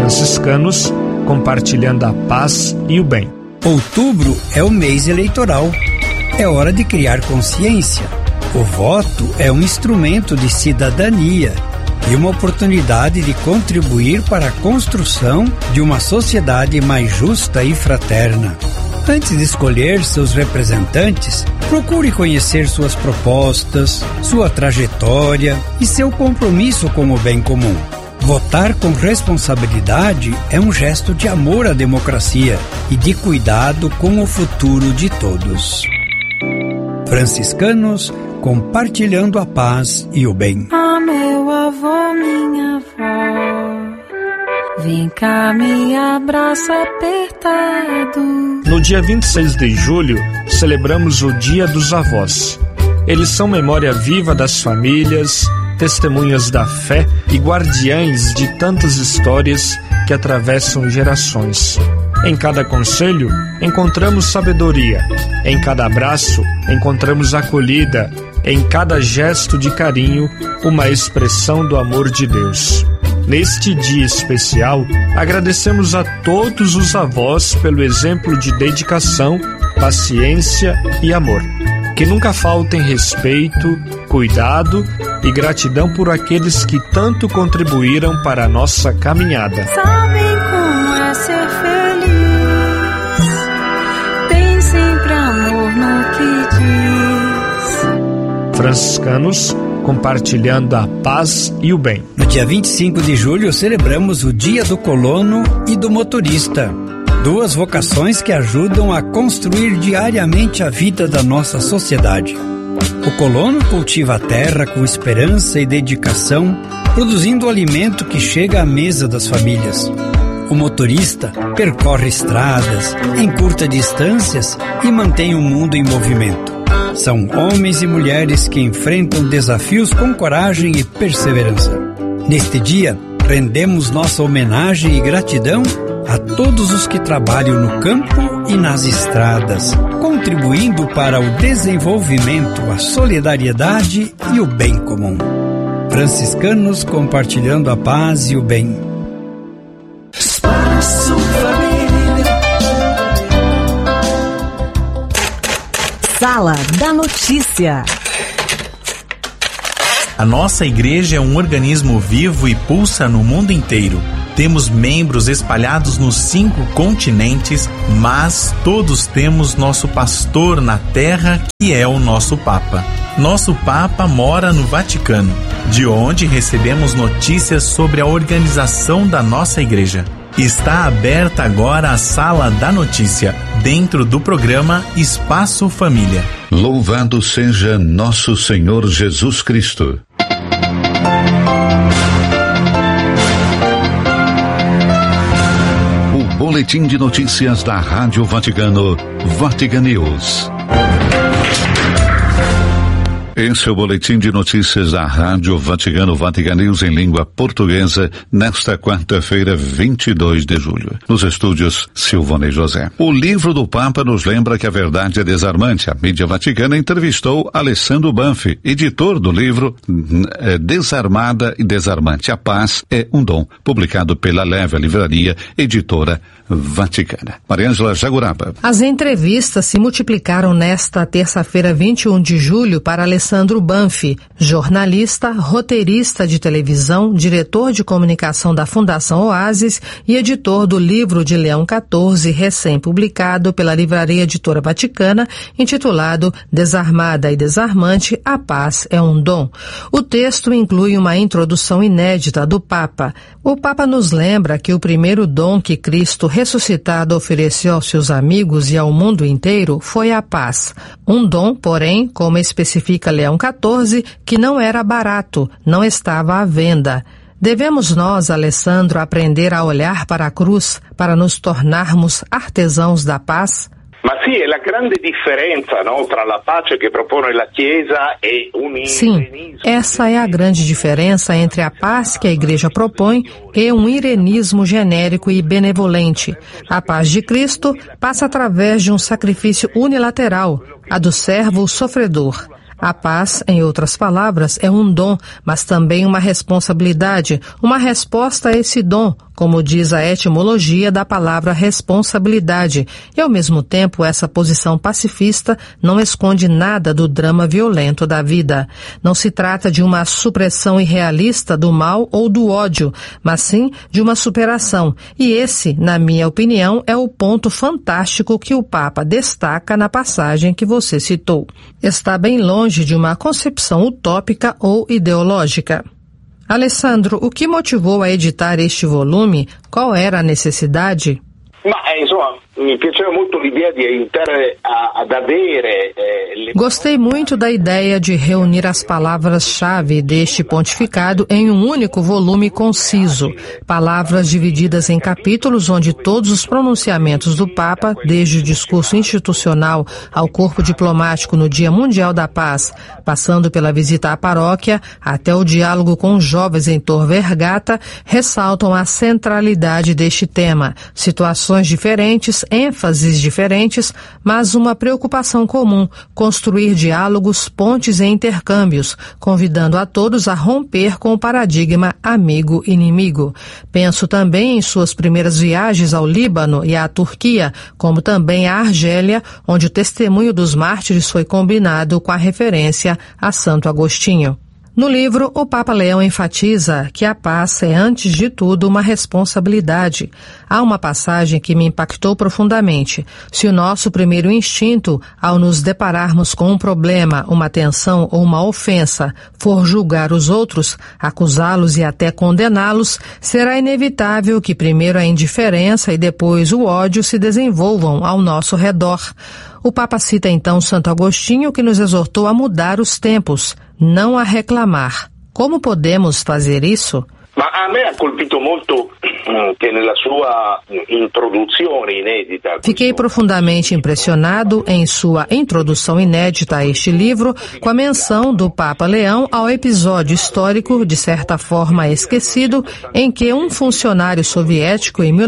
franciscanos, compartilhando a paz e o bem. Outubro é o mês eleitoral. É hora de criar consciência. O voto é um instrumento de cidadania e uma oportunidade de contribuir para a construção de uma sociedade mais justa e fraterna. Antes de escolher seus representantes, procure conhecer suas propostas, sua trajetória e seu compromisso com o bem comum. Votar com responsabilidade é um gesto de amor à democracia e de cuidado com o futuro de todos. Franciscanos, compartilhando a paz e o bem. Ah, meu avô, minha avó, vem cá, me abraça apertado. No dia 26 de julho, celebramos o Dia dos Avós. Eles são memória viva das famílias, testemunhas da fé e guardiães de tantas histórias que atravessam gerações. Em cada conselho, encontramos sabedoria. Em cada abraço, encontramos acolhida. Em cada gesto de carinho, uma expressão do amor de Deus. Neste dia especial, agradecemos a todos os avós pelo exemplo de dedicação, paciência e amor. Que nunca faltem respeito, cuidado e gratidão por aqueles que tanto contribuíram para a nossa caminhada. Sabem como é ser feliz, tem sempre amor no que diz. Franciscanos, compartilhando a paz e o bem. No dia 25 de julho, celebramos o Dia do Colono e do Motorista. Duas vocações que ajudam a construir diariamente a vida da nossa sociedade. O colono cultiva a terra com esperança e dedicação, produzindo o alimento que chega à mesa das famílias. O motorista percorre estradas, encurta distâncias e mantém o mundo em movimento. São homens e mulheres que enfrentam desafios com coragem e perseverança. Neste dia, rendemos nossa homenagem e gratidão a todos os que trabalham no campo e nas estradas, contribuindo para o desenvolvimento, a solidariedade e o bem comum. Franciscanos, compartilhando a paz e o bem. Espaço Família. Sala da Notícia. A nossa igreja é um organismo vivo e pulsa no mundo inteiro. Temos membros espalhados nos 5 continentes, mas todos temos nosso pastor na terra, que é o nosso Papa. Nosso Papa mora no Vaticano, de onde recebemos notícias sobre a organização da nossa igreja. Está aberta agora a Sala da Notícia, dentro do programa Espaço Família. Louvado seja nosso Senhor Jesus Cristo. Boletim de notícias da Rádio Vaticano, Vatican News. Esse é o boletim de notícias da Rádio Vaticano, Vatican News em língua portuguesa, nesta quarta-feira, 22 de julho. Nos estúdios, Silvone José. O livro do Papa nos lembra que a verdade é desarmante. A mídia vaticana entrevistou Alessandro Banfi, editor do livro Desarmada e Desarmante. A Paz é um Dom, publicado pela Leve Livraria, editora vaticana. Mariângela Jaguraba. As entrevistas se multiplicaram nesta terça-feira, 21 de julho, para Alessandro Banfi, jornalista, roteirista de televisão, diretor de comunicação da Fundação Oasis e editor do livro de Leão XIV, recém-publicado pela Livraria Editora Vaticana, intitulado Desarmada e Desarmante, a Paz é um Dom. O texto inclui uma introdução inédita do Papa. O Papa nos lembra que o primeiro dom que Cristo ressuscitado ofereceu aos seus amigos e ao mundo inteiro foi a paz. Um dom, porém, como especifica Leão XIV, que não era barato, não estava à venda. Devemos nós, Alessandro, aprender a olhar para a cruz para nos tornarmos artesãos da paz? Sim, essa é a grande diferença entre a paz que a Igreja propõe e um irenismo genérico e benevolente. A paz de Cristo passa através de um sacrifício unilateral, a do servo sofredor. A paz, em outras palavras, é um dom, mas também uma responsabilidade, uma resposta a esse dom, como diz a etimologia da palavra responsabilidade, e ao mesmo tempo essa posição pacifista não esconde nada do drama violento da vida. Não se trata de uma supressão irrealista do mal ou do ódio, mas sim de uma superação, e esse, na minha opinião, é o ponto fantástico que o Papa destaca na passagem que você citou. Está bem longe de uma concepção utópica ou ideológica. Alessandro, o que motivou a editar este volume? Qual era a necessidade? Insomma, mi piaceva molto l'idea di aiutare ad avere... Gostei muito da ideia de reunir as palavras-chave deste pontificado em um único volume conciso. Palavras divididas em capítulos onde todos os pronunciamentos do Papa, desde o discurso institucional ao corpo diplomático no Dia Mundial da Paz, passando pela visita à paróquia, até o diálogo com os jovens em Tor Vergata, ressaltam a centralidade deste tema. Situações diferentes, ênfases diferentes, mas uma preocupação comum, construir diálogos, pontes e intercâmbios, convidando a todos a romper com o paradigma amigo-inimigo. Penso também em suas primeiras viagens ao Líbano e à Turquia, como também à Argélia, onde o testemunho dos mártires foi combinado com a referência a Santo Agostinho. No livro, o Papa Leão enfatiza que a paz é, antes de tudo, uma responsabilidade. Há uma passagem que me impactou profundamente. Se o nosso primeiro instinto, ao nos depararmos com um problema, uma tensão ou uma ofensa, for julgar os outros, acusá-los e até condená-los, será inevitável que primeiro a indiferença e depois o ódio se desenvolvam ao nosso redor. O Papa cita então Santo Agostinho, que nos exortou a mudar os tempos, não a reclamar. Como podemos fazer isso? Ma a me ha colpito molto che nella sua introduzione inedita. Fiquei profundamente impressionado em sua introdução inédita a este livro com a menção do Papa Leão ao episódio histórico, de certa forma esquecido, em que um funcionário soviético, em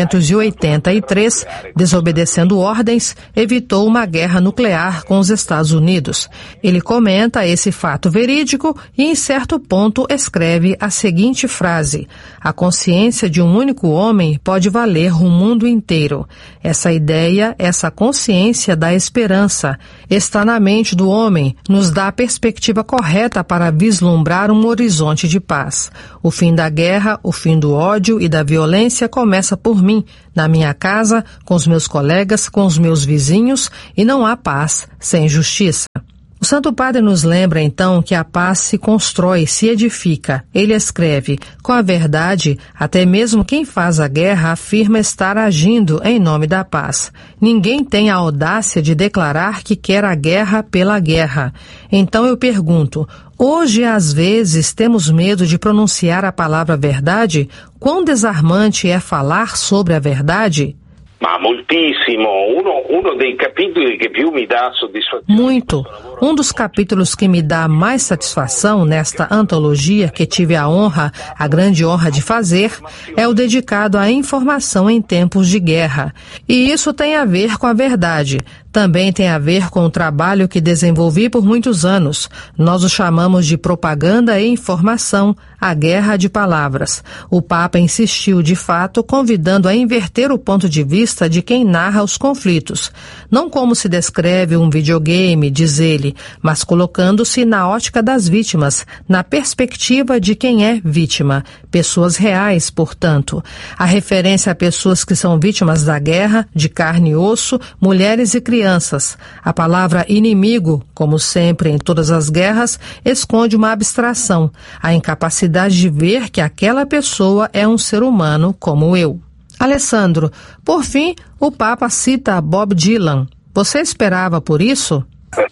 1983, desobedecendo ordens, evitou uma guerra nuclear com os Estados Unidos. Ele comenta esse fato verídico e, em certo ponto, escreve a seguinte frase: a consciência de um único homem pode valer o mundo inteiro. Essa ideia, essa consciência da esperança, está na mente do homem, nos dá a perspectiva correta para vislumbrar um horizonte de paz. O fim da guerra, o fim do ódio e da violência começa por mim, na minha casa, com os meus colegas, com os meus vizinhos, e não há paz sem justiça. O Santo Padre nos lembra, então, que a paz se constrói, se edifica. Ele escreve: com a verdade, até mesmo quem faz a guerra afirma estar agindo em nome da paz. Ninguém tem a audácia de declarar que quer a guerra pela guerra. Então eu pergunto, hoje às vezes temos medo de pronunciar a palavra verdade? Quão desarmante é falar sobre a verdade? Ma moltissimo, uno dei capitoli che più mi dà soddisfazione. Muito. Um dos capítulos que me dá mais satisfação nesta antologia que tive a grande honra de fazer, é o dedicado à informação em tempos de guerra. E isso tem a ver com a verdade. Também tem a ver com o trabalho que desenvolvi por muitos anos. Nós o chamamos de propaganda e informação, a guerra de palavras. O Papa insistiu, de fato, convidando a inverter o ponto de vista de quem narra os conflitos. Não como se descreve um videogame, diz ele, mas colocando-se na ótica das vítimas, na perspectiva de quem é vítima. Pessoas reais, portanto. A referência a pessoas que são vítimas da guerra, de carne e osso, mulheres e crianças. A palavra inimigo, como sempre em todas as guerras, esconde uma abstração, a incapacidade de ver que aquela pessoa é um ser humano como eu. Alessandro, por fim, o Papa cita Bob Dylan. Você esperava por isso?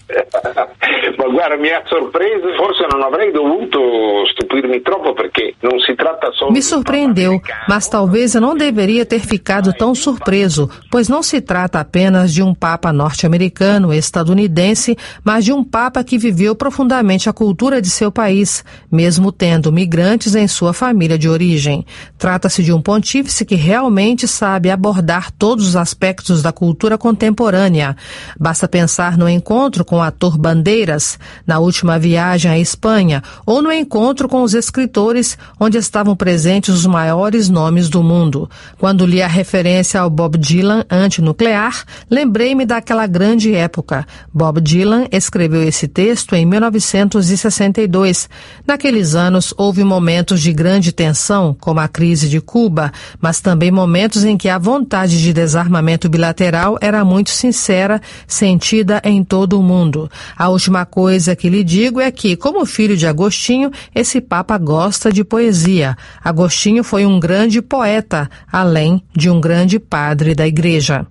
Ma guarda, mi ha sorpreso, forse non avrei dovuto stupirmi troppo perché non si tratta solo. Me surpreendeu, mas talvez eu não deveria ter ficado tão surpreso, pois não se trata apenas de um Papa norte-americano, estadunidense, mas de um Papa que viveu profundamente a cultura de seu país, mesmo tendo migrantes em sua família de origem. Trata-se de um pontífice que realmente sabe abordar todos os aspectos da cultura contemporânea. Basta pensar no encontro com o ator Salvador Bandeiras, na última viagem à Espanha, ou no encontro com os escritores, onde estavam presentes os maiores nomes do mundo. Quando li a referência ao Bob Dylan antinuclear, lembrei-me daquela grande época. Bob Dylan escreveu esse texto em 1962. Naqueles anos, houve momentos de grande tensão, como a crise de Cuba, mas também momentos em que a vontade de desarmamento bilateral era muito sincera, sentida em todo o mundo. A última coisa que lhe digo é que, como filho de Agostinho, esse Papa gosta de poesia. Agostinho foi um grande poeta, além de um grande padre da Igreja.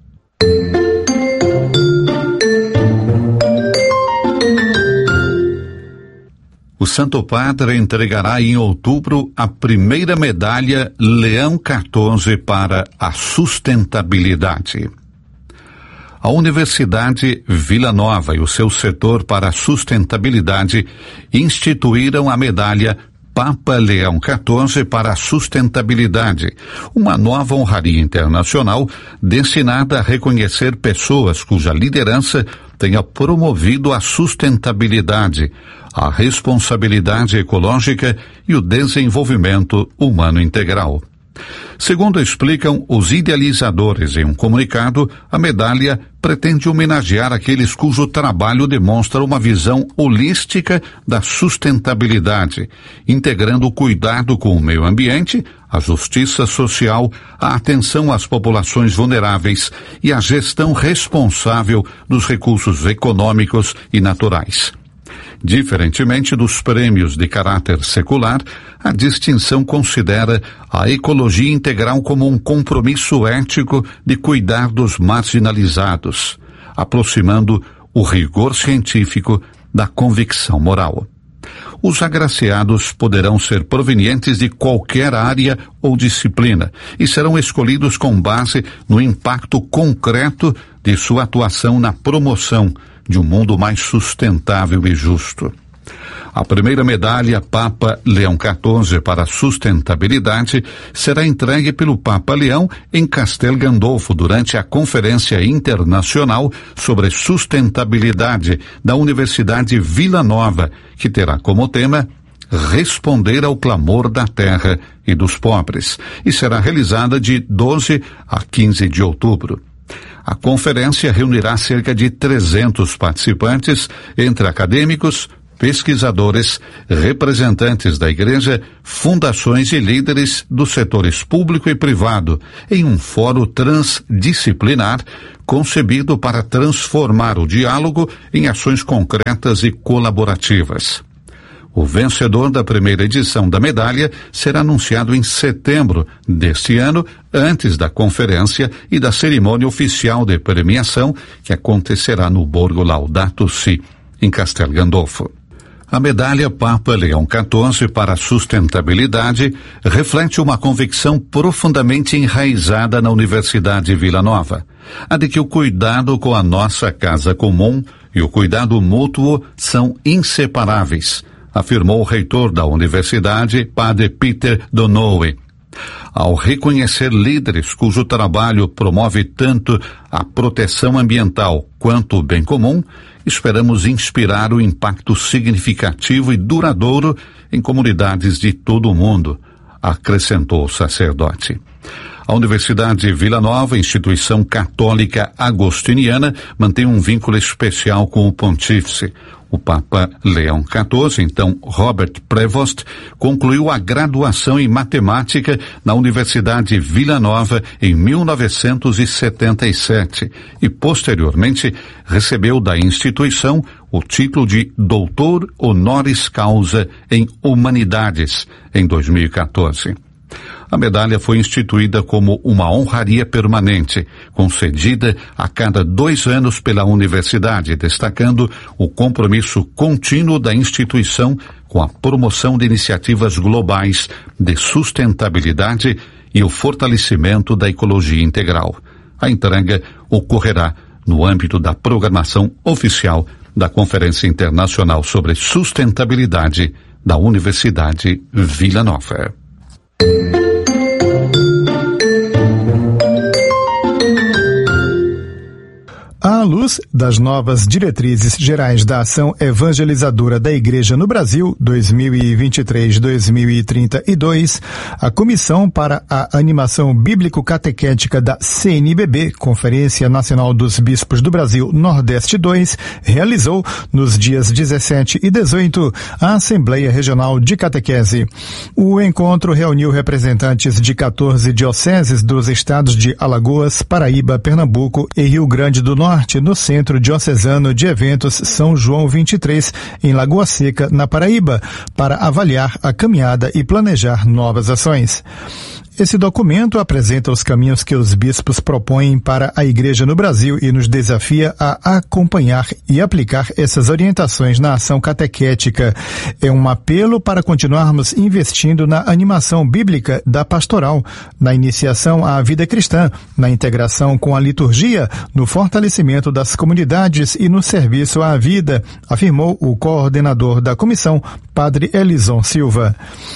O Santo Padre entregará em outubro a primeira medalha Leão XIV para a sustentabilidade. A Universidade Vila Nova e o seu setor para a sustentabilidade instituíram a medalha Papa Leão XIV para a sustentabilidade, uma nova honraria internacional destinada a reconhecer pessoas cuja liderança tenha promovido a sustentabilidade, a responsabilidade ecológica e o desenvolvimento humano integral. Segundo explicam os idealizadores em um comunicado, a medalha pretende homenagear aqueles cujo trabalho demonstra uma visão holística da sustentabilidade, integrando o cuidado com o meio ambiente, a justiça social, a atenção às populações vulneráveis e a gestão responsável dos recursos econômicos e naturais. Diferentemente dos prêmios de caráter secular, a distinção considera a ecologia integral como um compromisso ético de cuidar dos marginalizados, aproximando o rigor científico da convicção moral. Os agraciados poderão ser provenientes de qualquer área ou disciplina e serão escolhidos com base no impacto concreto de sua atuação na promoção de um mundo mais sustentável e justo. A primeira medalha Papa Leão XIV para a sustentabilidade será entregue pelo Papa Leão em Castel Gandolfo durante a Conferência Internacional sobre Sustentabilidade da Universidade Vila Nova, que terá como tema Responder ao clamor da terra e dos pobres, e será realizada de 12 a 15 de outubro. A conferência reunirá cerca de 300 participantes, entre acadêmicos, pesquisadores, representantes da Igreja, fundações e líderes dos setores público e privado, em um fórum transdisciplinar concebido para transformar o diálogo em ações concretas e colaborativas. O vencedor da primeira edição da medalha será anunciado em setembro deste ano, antes da conferência e da cerimônia oficial de premiação, que acontecerá no Borgo Laudato Si, em Castel Gandolfo. A medalha Papa Leão XIV para a sustentabilidade reflete uma convicção profundamente enraizada na Universidade Vila Nova, a de que o cuidado com a nossa casa comum e o cuidado mútuo são inseparáveis, afirmou o reitor da universidade, Padre Peter Donohue. Ao reconhecer líderes cujo trabalho promove tanto a proteção ambiental quanto o bem comum, esperamos inspirar o impacto significativo e duradouro em comunidades de todo o mundo, acrescentou o sacerdote. A Universidade Vila Nova, instituição católica agostiniana, mantém um vínculo especial com o pontífice. O Papa Leão XIV, então Robert Prevost, concluiu a graduação em matemática na Universidade Vila Nova em 1977 e, posteriormente, recebeu da instituição o título de Doutor Honoris Causa em Humanidades em 2014. A medalha foi instituída como uma honraria permanente, concedida a cada 2 anos pela universidade, destacando o compromisso contínuo da instituição com a promoção de iniciativas globais de sustentabilidade e o fortalecimento da ecologia integral. A entrega ocorrerá no âmbito da programação oficial da Conferência Internacional sobre Sustentabilidade da Universidade Vila Nova. A À luz das novas diretrizes gerais da ação evangelizadora da Igreja no Brasil 2023-2032, a Comissão para a Animação Bíblico-Catequética da CNBB, Conferência Nacional dos Bispos do Brasil Nordeste 2, realizou nos dias 17 e 18 a Assembleia Regional de Catequese. O encontro reuniu representantes de 14 dioceses dos estados de Alagoas, Paraíba, Pernambuco e Rio Grande do Norte, no Centro Diocesano de Eventos São João 23, em Lagoa Seca, na Paraíba, para avaliar a caminhada e planejar novas ações. Esse documento apresenta os caminhos que os bispos propõem para a Igreja no Brasil e nos desafia a acompanhar e aplicar essas orientações na ação catequética. É um apelo para continuarmos investindo na animação bíblica da pastoral, na iniciação à vida cristã, na integração com a liturgia, no fortalecimento das comunidades e no serviço à vida, afirmou o coordenador da comissão, Padre Elison Silva.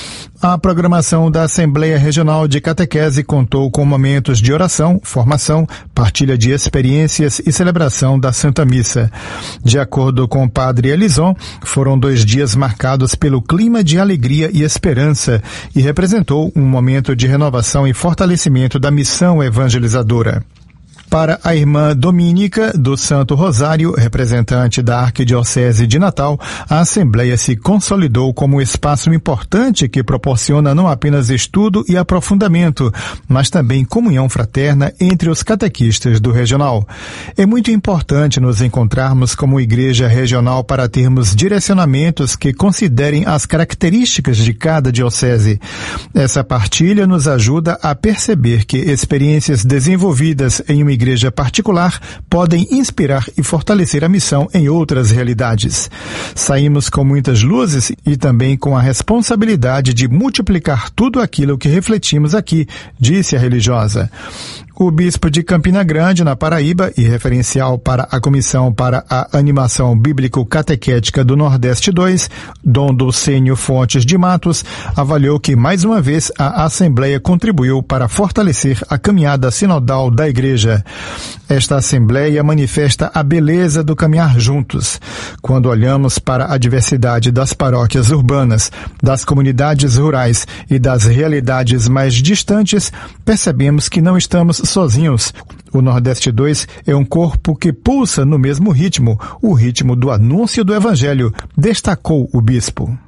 A programação da Assembleia Regional de Catequese contou com momentos de oração, formação, partilha de experiências e celebração da Santa Missa. De acordo com o Padre Elison, foram 2 dias marcados pelo clima de alegria e esperança e representou um momento de renovação e fortalecimento da missão evangelizadora. Para a irmã Domínica do Santo Rosário, representante da Arquidiocese de Natal, a Assembleia se consolidou como um espaço importante que proporciona não apenas estudo e aprofundamento, mas também comunhão fraterna entre os catequistas do regional. É muito importante nos encontrarmos como igreja regional para termos direcionamentos que considerem as características de cada diocese. Essa partilha nos ajuda a perceber que experiências desenvolvidas em uma igreja particular podem inspirar e fortalecer a missão em outras realidades. Saímos com muitas luzes e também com a responsabilidade de multiplicar tudo aquilo que refletimos aqui, disse a religiosa. O bispo de Campina Grande, na Paraíba, e referencial para a Comissão para a Animação Bíblico-Catequética do Nordeste 2, Dom Dulcênio Fontes de Matos, avaliou que, mais uma vez, a Assembleia contribuiu para fortalecer a caminhada sinodal da Igreja. Esta Assembleia manifesta a beleza do caminhar juntos. Quando olhamos para a diversidade das paróquias urbanas, das comunidades rurais e das realidades mais distantes, percebemos que não estamos sozinhos. O Nordeste 2 é um corpo que pulsa no mesmo ritmo, o ritmo do anúncio do Evangelho, destacou o bispo.